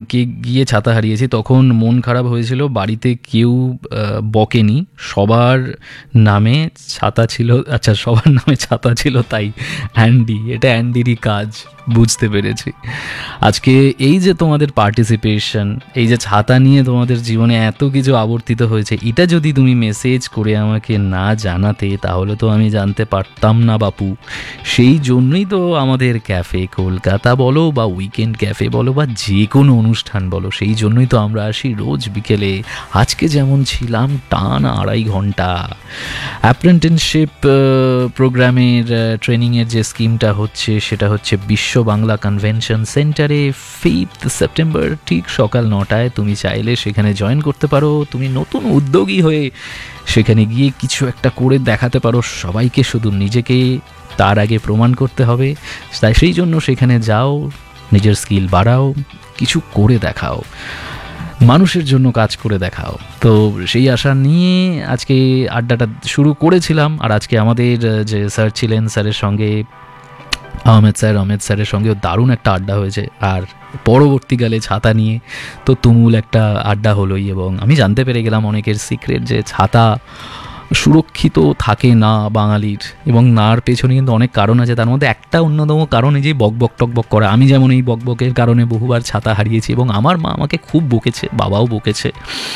কে গিয়ে ছাতা হারিয়েছি, তখন মন খারাপ হয়েছিল, বাড়িতে কেউ বকেনি, সবার নামে ছাতা ছিল, আচ্ছা সবার নামে ছাতা ছিল, তাই এটা অ্যান্ডিরই কাজ, বুঝতে পেরেছি। আজকে এই যে তোমাদের পার্টিসিপেশন, এই যে ছাতা নিয়ে তোমাদের জীবনে এত কিছু আবর্তিত হয়েছে, এটা যদি তুমি মেসেজ করে আমাকে না জানাতে তাহলে তো আমি জানতে পারতাম না বাপু। সেই জন্যই তো আমাদের ক্যাফে কলকাতা বলো বা উইকেন্ড ক্যাফে বলো বা যে কোনো অনুষ্ঠান বলো, সেই জন্যই তো আমরা আসি রোজ বিকেলে। আজকে যেমন ছিলাম টানা 2.5 ঘন্টা। অ্যাপ্রেন্টিসশিপ প্রোগ্রামের ট্রেনিংয়ের যে স্কিমটা হচ্ছে সেটা হচ্ছে বিশ্ব বাংলা কনভেনশন সেন্টারে 5 সেপ্টেম্বর ঠিক সকাল 9টায়। তুমি চাইলে সেখানে জয়েন করতে পারো। তুমি নতুন উদ্যোগী হয়ে সেখানে গিয়ে কিছু একটা করে দেখাতে পারো সবাইকে, শুধু নিজেকে তার আগে প্রমাণ করতে হবে। তাই সেই জন্য সেখানে যাও, নিজের স্কিল বাড়াও, কিছু করে দেখাও, মানুষের জন্য কাজ করে দেখাও। তো সেই আশা নিয়ে আজকে আড্ডাটা শুরু করেছিলাম। আর আজকে আমাদের যে স্যার ছিলেন, স্যারের সঙ্গে আহমেদ স্যারের সঙ্গেও দারুণ একটা আড্ডা হয়েছে। আর পরবর্তীকালে ছাতা নিয়ে তো তুমুল একটা আড্ডা হলোই, এবং আমি জানতে পেরে গেলাম অনেকের সিক্রেট, যে ছাতা সুরক্ষিত থাকে না বাঙালির, এবং নার পেছনে কিন্তু অনেক কারণ আছে। তার মধ্যে একটা অন্যতম কারণ এই যে বকবক টকবক করা। আমি যেমন এই বকবকের কারণে বহুবার ছাতা হারিয়েছি, এবং আমার মা আমাকে খুব বকেছে, বাবাও বকেছে।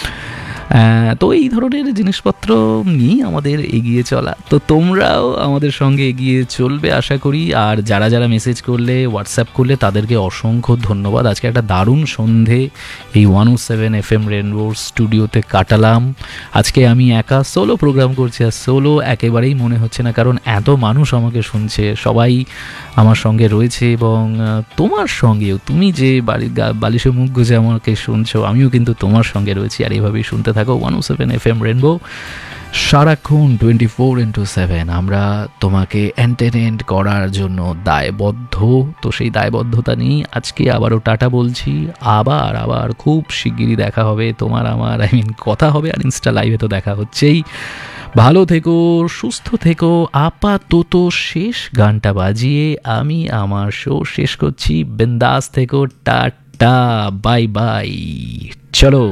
তো এই ধরনের জিনিসপত্র নিয়ে আমাদের এগিয়ে চলা। তো তোমরাও আমাদের সঙ্গে এগিয়ে চলবে আশা করি। আর যারা যারা মেসেজ করলে, হোয়াটসঅ্যাপ করলে, তাদেরকে অসংখ্য ধন্যবাদ। আজকে একটা দারুণ সন্ধে এই 107 FM রেনবো স্টুডিওতে কাটালাম। আজকে আমি একা সোলো প্রোগ্রাম করছি, আর সোলো একেবারেই মনে হচ্ছে না, কারণ এত মানুষ আমাকে শুনছে, সবাই আমার সঙ্গে রয়েছে, এবং তোমার সঙ্গেও, তুমি যে বালিশে মুখ গুজে আমাকে শুনছো, আমিও কিন্তু তোমার সঙ্গে রয়েছি। আর এইভাবেই শুনতে থাকো 107 FM রেনবো সারাক্ষণ 24x7। আমরা তোমাকে এন্টারটেইন করার জন্য দায়বদ্ধ। তো সেই দায়বদ্ধতা নিয়ে আজকে আবারও টাটা বলছি। আবার খুব শিগগিরই দেখা হবে তোমার আমার, কথা হবে, আর ইনস্টা লাইভে তো দেখা হচ্ছেই। ভালো থেকো, সুস্থ থেকো। আপাতত শেষ গানটা বাজিয়ে আমি আমার শো শেষ করছি। বিন্দাস থেকো, টাটা, বাই বাই, চলো।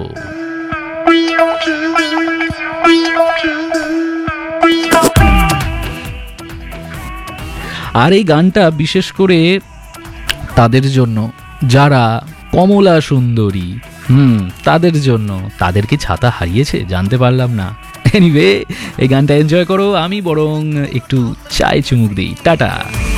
আর এই গানটা বিশেষ করে তাদের জন্য যারা কমলা সুন্দরী, তাদের জন্য। তাদের কি ছাতা হারিয়েছে জানতে পারলাম না। এনিওয়ে, এই গানটা এনজয় করো, আমি বরং একটু চায় চুমুক দিই। টাটা।